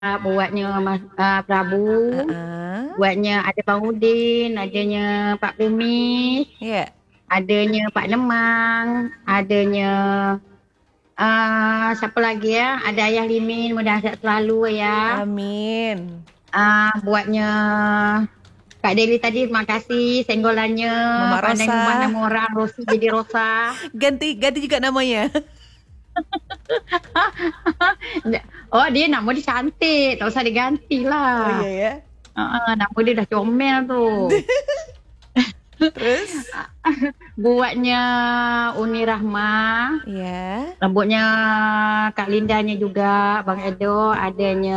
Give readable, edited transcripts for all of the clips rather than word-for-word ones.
buatnya Mas Prabu, Heeh. buatnya ada Bang Udin, adanya Pak Kumis, Iya. adanya Pak Demang, adanya siapa lagi ya? Ada Ayah Limin, mudah sehat selalu ya. Amin. Buatnya Kak Deli tadi, terima kasih senggolannya, Mama pandai ngubah Rosa. nama orang Rosi jadi Rosa. Ganti ganti juga namanya. Oh dia nama dia cantik, tak usah diganti Oh lah. iya ya. Nama dia dah comel tuh. Terus? Buatnya Uni Rahma, Iya. rambutnya Kak Lindanya juga, Bang Edo, adanya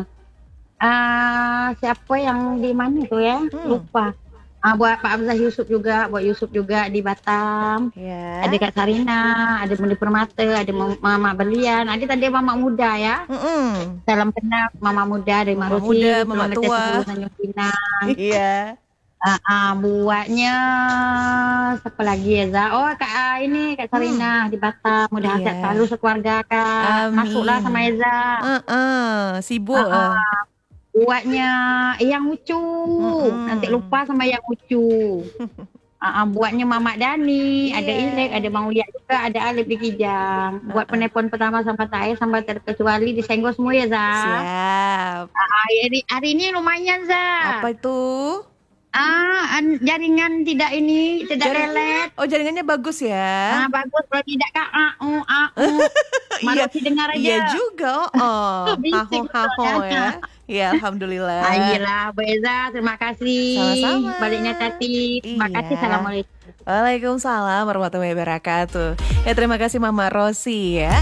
siapa yang di mana tuh ya? Hmm. Lupa. Buat Pak Hamzah Yusuf juga, buat Yusuf juga di Batam. Ada Ya. Kak Sarina, ada Bunda Permata, ada Mama Berlian, ada tadi Mama Muda ya. Mm-mm. Salam kenal Mama Muda dari Mak Mama muda, Rosi, mama Pulau Letes tua. 10 Tanjung Pinang. Iya. Buatnya siapa lagi ya Za? Oh Kak ini Kak Hmm. Sarina di Batam. Mudah sehat selalu Iya. sekeluarga Kak. Masuklah sama Amin. Eza. Sibuk. Uh, Buatnya yang lucu. Nanti Mm-mm. lupa sama yang lucu. Buatnya Mamak Dani, ada Ilek, ada Iya. Mang Uya juga, ada Alif di Kijang. Buat Uh-uh. penelpon pertama sampai terakhir sampai terkecuali disenggol semua ya Za. Siap. Hari ini lumayan Za. Apa itu? Jaringan tidak ini, tidak Jaring. lelet. Oh, jaringannya bagus ya. Bagus kalau tidak kak. Iya. Marosi dengar Iya aja. juga. Oh, haho Bising haho soalnya. ya. Ya, alhamdulillah. Iyalah, Bu Eza, terima kasih. Sama-sama. Baliknya Tati, terima kasih. Iya. Assalamualaikum. Waalaikumsalam warahmatullahi wabarakatuh. Ya, terima kasih Mama Rosi ya.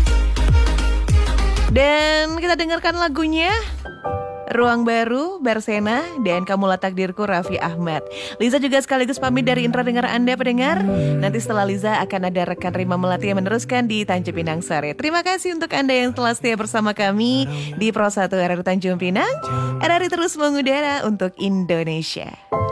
Dan kita dengarkan lagunya Ruang Baru, Bersena, dan Kamulah Takdirku, Raffi Ahmad. Liza juga sekaligus pamit dari Intra Dengar Anda pendengar. Nanti setelah Liza akan ada rekan Rima Melati yang meneruskan di Tanjung Pinang Sore. Terima kasih untuk Anda yang telah setia bersama kami di Pro 1 RRI Tanjung Pinang. RRI terus mengudara untuk Indonesia.